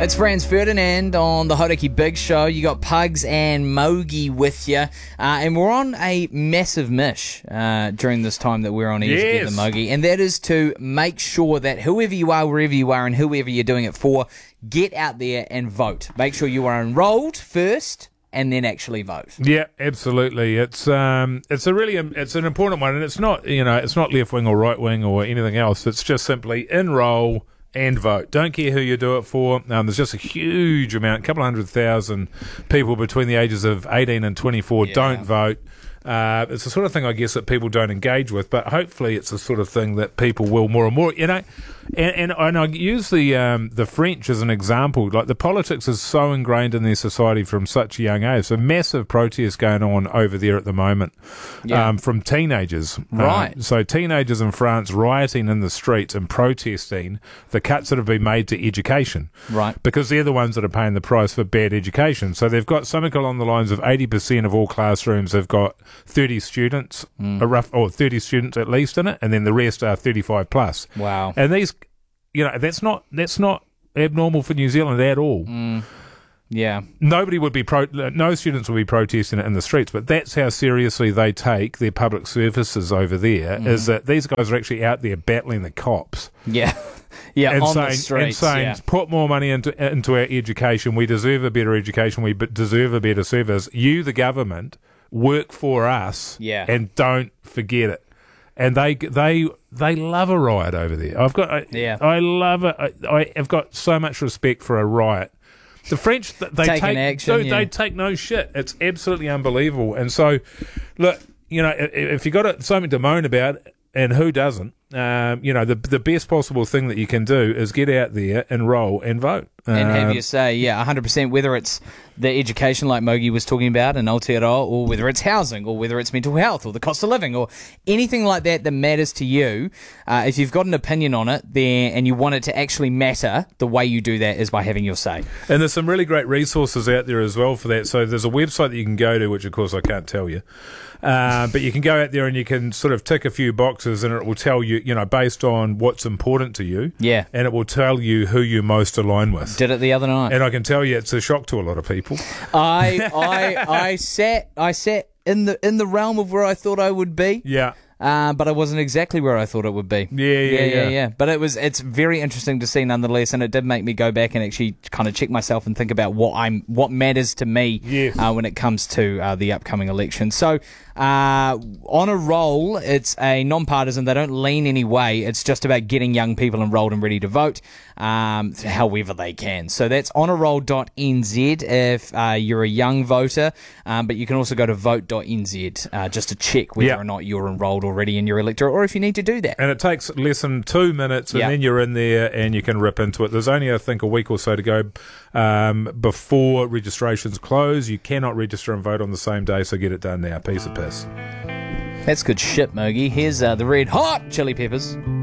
It's Franz Ferdinand on the Hodaki Big Show. You got Pugs and Mogi with you. And we're on a massive mish during this time that we're on air together, Mogi. And that is to make sure that whoever you are, wherever you are, and whoever you're doing it for, get out there and vote. Make sure you are enrolled first and then actually vote. Yeah, absolutely. It's an important one, and it's not left wing or right wing or anything else. It's just simply enroll and vote. Don't care who you do it for. There's just a huge amount, a couple of 100,000 people between the ages of 18 and 24 don't vote. It's the sort of thing, I guess, that people don't engage with, but hopefully it's the sort of thing that people will more and more, And I use the French as an example. Like, the politics is so ingrained in their society from such a young age. So massive protests going on over there at the moment from teenagers. Right. So teenagers in France rioting in the streets and protesting the cuts that have been made to education. Right. Because they're the ones that are paying the price for bad education. So they've got something along the lines of 80% of all classrooms have got 30 students, 30 students at least in it, and then the rest are 35 plus. Wow. And these, that's not abnormal for New Zealand at all. Yeah. Nobody would be no students will be protesting it in the streets, but that's how seriously they take their public services over there, is that these guys are actually out there battling the cops. Yeah. Yeah, and on saying, the streets. And saying, put more money into our education. We deserve a better education. We deserve a better service. You, the government, work for us, and don't forget it. And they love a riot over there. I love it. I've got so much respect for a riot. The French, they take no shit. It's absolutely unbelievable. And so, look, if you got something to moan about, and who doesn't, the best possible thing that you can do is get out there, enroll, and vote. And have your say, 100%, whether it's the education like Mogi was talking about in Aotearoa, or whether it's housing, or whether it's mental health, or the cost of living, or anything like that matters to you. If you've got an opinion on it there and you want it to actually matter, the way you do that is by having your say. And there's some really great resources out there as well for that. So there's a website that you can go to, which of course I can't tell you. But you can go out there and you can sort of tick a few boxes, and it will tell you, based on what's important to you. Yeah. And it will tell you who you most align with. Did it the other night. And I can tell you it's a shock to a lot of people. I sat in the realm of where I thought I would be. Yeah. But I wasn't exactly where I thought it would be. Yeah. But it's very interesting to see nonetheless, and it did make me go back and actually kind of check myself and think about what matters to me when it comes to the upcoming election. So on a roll, it's a non-partisan. They don't lean any way. It's just about getting young people enrolled and ready to vote however they can. So that's honaroll.nz if you're a young voter, but you can also go to vote.nz just to check whether or not you're enrolled already in your electorate, or if you need to do that. And it takes less than 2 minutes, and then you're in there and you can rip into it. There's only, I think, a week or so to go before registrations close. You cannot register and vote on the same day, so get it done now. Piece of piss. That's good shit, Mogi. Here's the Red Hot Chili Peppers.